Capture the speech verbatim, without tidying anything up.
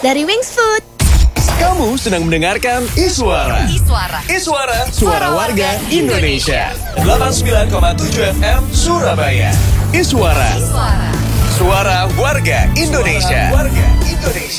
dari Wings Food. Kamu sedang mendengarkan Iswara. Iswara. Iswara, suara warga Indonesia. delapan puluh sembilan koma tujuh F M Surabaya. Iswara, Iswara. suara warga Indonesia. Warga Indonesia.